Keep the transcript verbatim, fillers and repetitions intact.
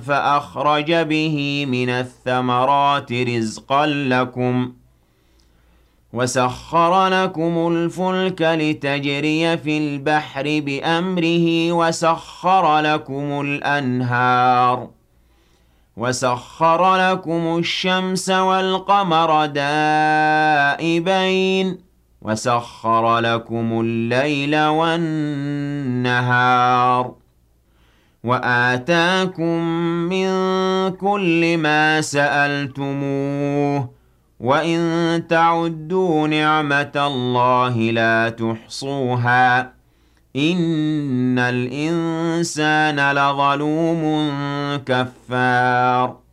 فأخرج به من الثمرات رزقا لكم وسخر لكم الفلك لتجري في البحر بأمره وسخر لكم الأنهار وسخر لكم الشمس والقمر دائبين وسخر لكم الليل والنهار وآتاكم من كل ما سألتموه وإن تعدوا نعمة الله لا تحصوها إن الإنسان لظلوم كفار